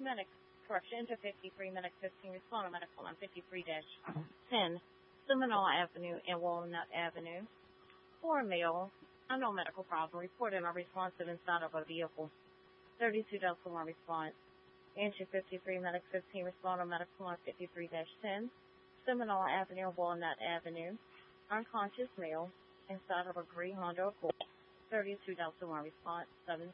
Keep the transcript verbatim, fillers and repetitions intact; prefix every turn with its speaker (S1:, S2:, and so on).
S1: medic, correction, Enter fifty-three, medic fifteen, respond to medical on fifty-three ten, Seminole Avenue and Walnut Avenue. For male, unknown medical problem, reported unresponsive inside of a vehicle. thirty-two Delta one response. Entry fifty-three, medic fifteen, respond to medical on fifty-three ten, Seminole Avenue and Walnut Avenue. Unconscious male inside of a gray Honda Accord. thirty-two Delta one response, seven